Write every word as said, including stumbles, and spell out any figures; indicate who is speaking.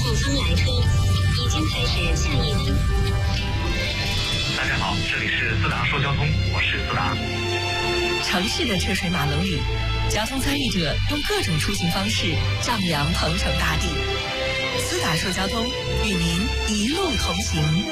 Speaker 1: 后方来车已经开始下一班。
Speaker 2: 大家好，这里是思达说交通，我是思达。
Speaker 3: 城市的车水马龙里，交通参与者用各种出行方式丈量鹏程大地。思达说交通，与您一路同行。